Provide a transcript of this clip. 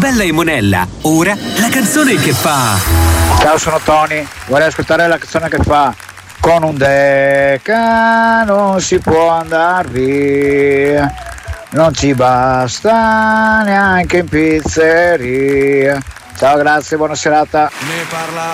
Bella e Monella. Ora la canzone che fa. Ciao, sono Tony, vorrei ascoltare la canzone che fa: con un Deca non si può andar via, non ci basta neanche in pizzeria. Ciao, grazie, buona serata.